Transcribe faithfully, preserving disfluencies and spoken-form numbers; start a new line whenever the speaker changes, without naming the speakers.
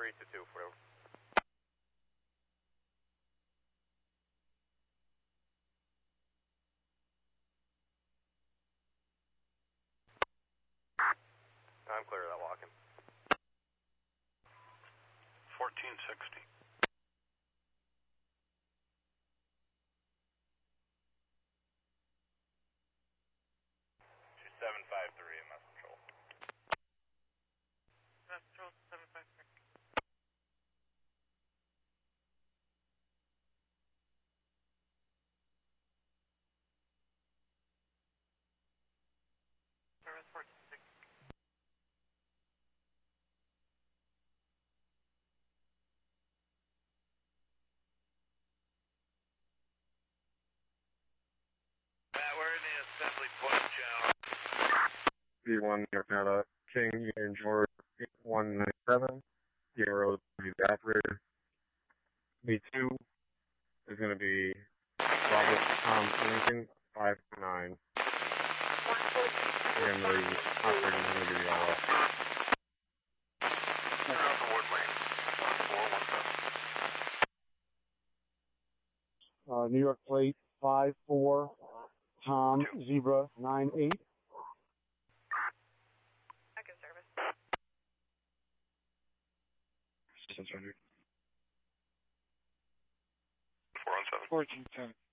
three two two, four. I'm clear of that walk-in.
fourteen sixty.
two seven five three in Mass Control.
Mass Control seven five three. Service fourteen sixty.
Matt, we're in the assembly point channel.
B one, New York, Nevada, King, Union, George, one ninety-seven. Zero, the operator. B two is going to be Robert Tom Lincoln, five nine. Again, the operator is going to be the all up. Uh, New York plate, five four, Tom, Zebra, nine eight.
Second service.
six hundred.
four on seven.
fourteen ten.